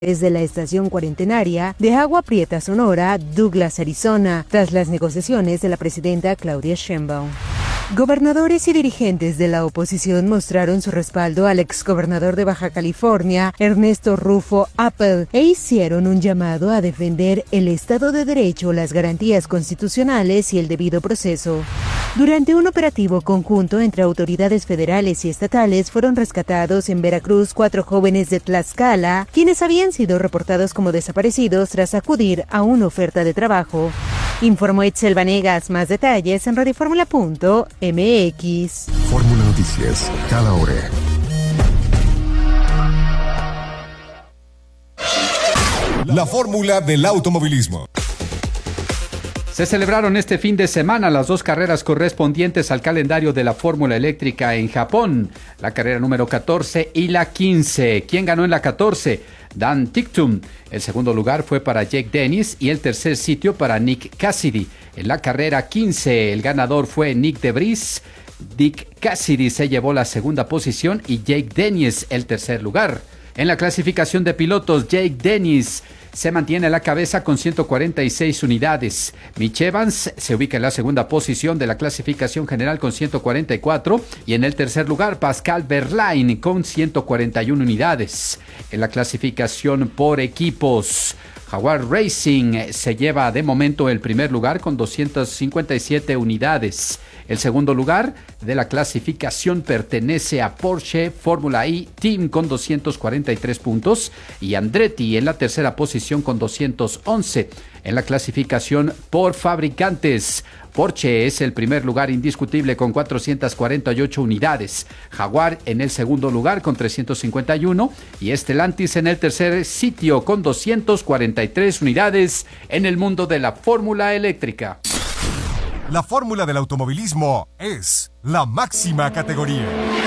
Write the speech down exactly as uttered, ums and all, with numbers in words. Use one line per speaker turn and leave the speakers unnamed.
Desde la estación cuarentenaria de Agua Prieta, Sonora, Douglas, Arizona, tras las negociaciones de la presidenta Claudia Sheinbaum. Gobernadores y dirigentes de la oposición mostraron su respaldo al exgobernador de Baja California, Ernesto Rufo Appel, e hicieron un llamado a defender el Estado de Derecho, las garantías constitucionales y el debido proceso. Durante un operativo conjunto entre autoridades federales y estatales, fueron rescatados en Veracruz cuatro jóvenes de Tlaxcala, quienes habían sido reportados como desaparecidos tras acudir a una oferta de trabajo. Informó Etzel Vanegas. Más detalles en radioformula punto m x.
Fórmula Noticias, cada hora. La fórmula del automovilismo.
Se celebraron este fin de semana las dos carreras correspondientes al calendario de la Fórmula Eléctrica en Japón, la carrera número catorce y la quince. ¿Quién ganó en la catorce? Dan Ticktum. El segundo lugar fue para Jake Dennis y el tercer sitio para Nick Cassidy. En la carrera quince, el ganador fue Nick DeVries. Dick Cassidy se llevó la segunda posición y Jake Dennis el tercer lugar. En la clasificación de pilotos, Jake Dennis se mantiene a la cabeza con ciento cuarenta y seis unidades. Mitch Evans se ubica en la segunda posición de la clasificación general con ciento cuarenta y cuatro y en el tercer lugar Pascal Wehrlein con ciento cuarenta y una unidades. En la clasificación por equipos, Jaguar Racing se lleva de momento el primer lugar con doscientas cincuenta y siete unidades. El segundo lugar de la clasificación pertenece a Porsche Fórmula E Team con doscientos cuarenta y tres puntos y Andretti en la tercera posición con doscientos once. En la clasificación por fabricantes, Porsche es el primer lugar indiscutible con cuatrocientas cuarenta y ocho unidades, Jaguar en el segundo lugar con trescientos cincuenta y uno y Stellantis en el tercer sitio con doscientas cuarenta y tres unidades en el mundo de la Fórmula Eléctrica.
La fórmula del automovilismo es la máxima categoría.